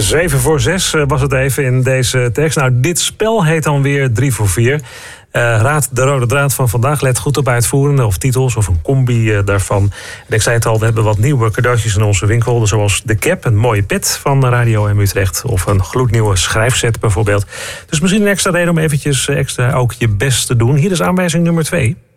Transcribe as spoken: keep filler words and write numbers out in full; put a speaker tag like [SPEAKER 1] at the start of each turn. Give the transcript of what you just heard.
[SPEAKER 1] Zeven voor zes was het even in deze tekst. Nou, dit spel heet dan weer drie voor vier. Uh, raad de rode draad van vandaag. Let goed op uitvoerende of titels of een combi uh, daarvan. En ik zei het al, we hebben wat nieuwe cadeautjes in onze winkel. Zoals de cap, een mooie pet van Radio M Utrecht. Of een gloednieuwe schrijfset bijvoorbeeld. Dus misschien een extra reden om eventjes extra ook je best te doen. Hier is aanwijzing nummer twee.